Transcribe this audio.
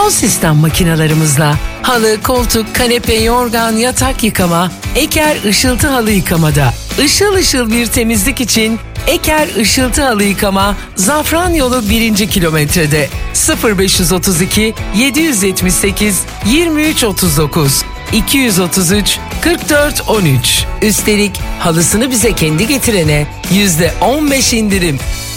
Son sistem makinalarımızla halı, koltuk, kanepe, yorgan, yatak yıkama, Eker Işıltı Halı Yıkamada. Işıl ışıl bir temizlik için Eker Işıltı Halı Yıkama, Zafran Yolu 1. kilometrede. 0532 778 2339 233 4413. Üstelik halısını bize kendi getirene %15 indirim.